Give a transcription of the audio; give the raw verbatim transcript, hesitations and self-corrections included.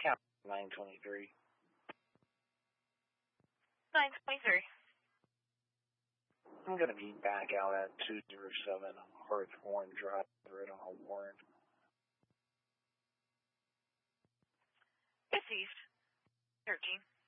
Cap nine twenty-three. nine twenty-three. I'm going to be back out at two oh seven Hawthorne Drive, right on Warren. It's East. thirteen.